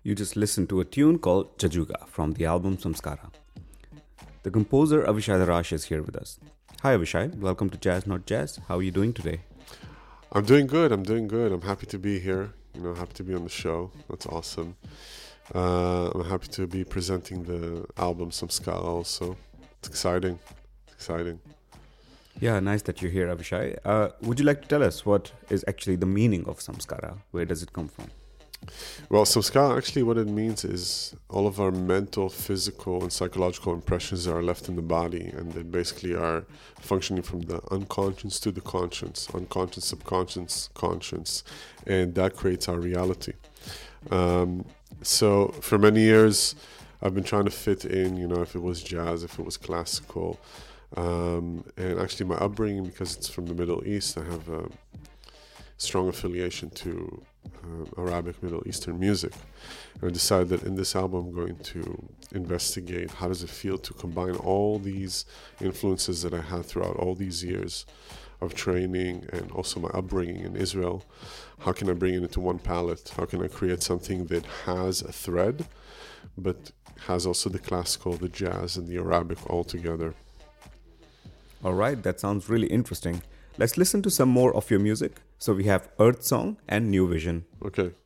You just listened to a tune called Jajuga from the album Samskara. The composer Avishai Darash is here with us. Hi Avishai, welcome to Jazz Not Jazz. How are you doing today? I'm doing good. I'm happy to be here. Happy to be on the show. That's awesome. I'm happy to be presenting the album Samskara also. It's exciting. Yeah, nice that you're here, Avishai. Would you like to tell us what is actually the meaning of Samskara? Where does it come from? Well, Samskara, actually what it means is all of our mental, physical, and psychological impressions that are left in the body, and they basically are functioning from the unconscious to the conscious, unconscious, subconscious, conscious, and that creates our reality. So for many years, I've been trying to fit in, if it was jazz, if it was classical, and actually my upbringing, because it's from the Middle East, I have a strong affiliation to Arabic Middle Eastern music. And I decided that in this album I'm going to investigate how does it feel to combine all these influences that I had throughout all these years of training and also my upbringing in Israel. How can I bring it into one palette? How can I create something that has a thread but has also the classical, the jazz, and the Arabic all together? All right, that sounds really interesting. Let's listen to some more of your music. So we have Earth Song and New Vision. Okay.